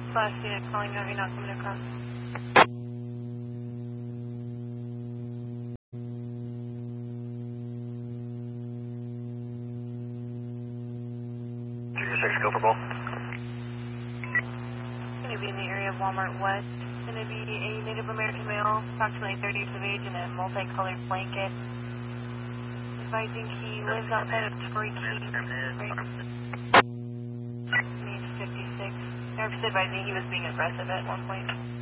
Flash unit calling out, you're not coming across. Go for both. Going to be in the area of Walmart West. Going to be a Native American male, approximately 30 years of age, in a multicolored blanket. Advising he lives outside of Torrey Key. Age 56. They're advising he was being aggressive at one point.